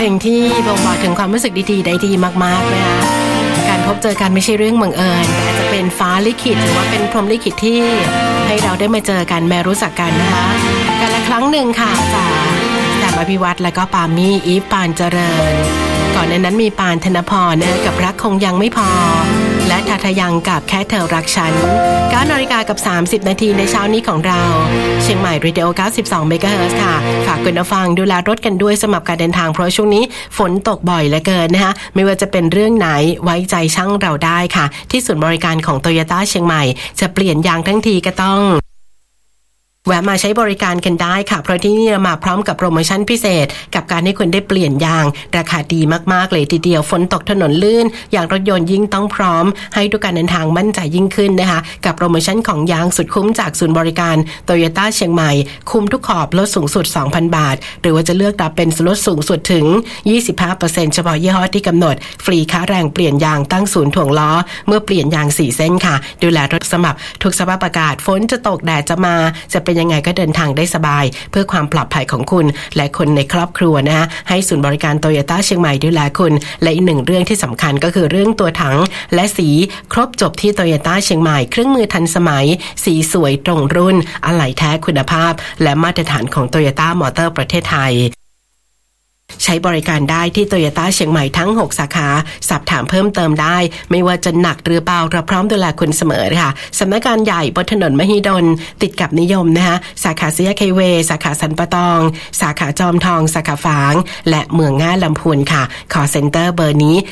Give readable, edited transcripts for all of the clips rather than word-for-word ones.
ลงที่บ่งบอกถึงความรู้สึกดีๆได้ดีมากๆนะคะการพบเจอกันไม่ใช่เรื่องบังเอิญแต่อาจจะเป็นฟ้าลิขิตหรือว่าเป็นพรหมลิขิตที่ให้เราได้มาเจอกันแม้รู้จักกันนะคะกันละครั้งหนึ่งค่ะจากแซมอภิวัตรและก็ปามี่อีฟปานเจริญก่อนนั้นมีปานธนพรกับรักคงยังไม่พอและทาทยังกับแค่เธอรักฉัน 9:30 นาทีในเช้านี้ของเราเชียงใหม่เรดิโอ 92 เมกะเฮิรตซ์ค่ะฝากคุณผู้ฟังดูแลรถกันด้วยสำหรับการเดินทางเพราะช่วงนี้ฝนตกบ่อยเหลือเกินนะคะไม่ว่าจะเป็นเรื่องไหนไว้ใจช่างเราได้ค่ะที่ศูนย์บริการของ Toyota เชียงใหม่จะเปลี่ยนยางทั้งทีก็ต้องแวะมาใช้บริการกันได้ค่ะเพราะที่นี่มาพร้อมกับโปรโมชั่นพิเศษกับการให้คุณได้เปลี่ยนยางราคาดีมากๆเลยทีเดียวฝนตกถนนลื่นอย่างรถยนต์ยิ่งต้องพร้อมให้ทุกการเดินทางมั่นใจยิ่งขึ้นนะคะกับโปรโมชั่นของยางสุดคุ้มจากศูนย์บริการ Toyota เชียงใหม่คุ้มทุกขอบลดสูงสุด 2,000 บาทหรือว่าจะเลือกรับเป็นลดสูงสุดถึง 25% เฉพาะยี่ห้อที่กำหนดฟรีค่าแรงเปลี่ยนยางตั้งศูนย์ถ่วงล้อเมื่อเปลี่ยนยาง4เส้นค่ะดูแลรถสมัครทุกสภาพอากาศฝนจะตกแดดจะมาจะเป็นยังไงก็เดินทางได้สบายเพื่อความปลอดภัยของคุณและคนในครอบครัวนะฮะให้ศูนย์บริการโตโยต้าเชียงใหม่ดูแลคุณและอีกหนึ่งเรื่องที่สำคัญก็คือเรื่องตัวถังและสีครบจบที่โตโยต้าเชียงใหม่เครื่องมือทันสมัยสีสวยตรงรุ่นอะไหล่แท้คุณภาพและมาตรฐานของโตโยต้ามอเตอร์ประเทศไทยใช้บริการได้ที่ Toyota เชียงใหม่ทั้ง6สาขาสอบถามเพิ่มเติมได้ไม่ว่าจะหนักหรือเบาเราพร้อมดูแลคุณเสมอค่ะสำนักงานใหญ่บนถนนมหิดลติดกับนิยมนะคะสาขาสยามไฮเวย์สาขาสันปะตองสาขาจอมทองสาขาฝางและเมืองง่าลำพูนค่ะcall centerเบอร์นี้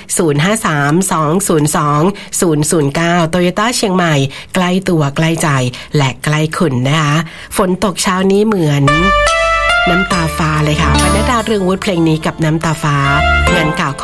053-202-009 Toyota เชียงใหม่ใกล้ตัวใกล้ใจและใกล้คุณนะคะฝนตกเช้านี้เหมือนน้ำตาฟ้าเลยค่ะปนัดดาเรืองวุฒิเพลงนี้กับน้ำตาฟ้างานเก่า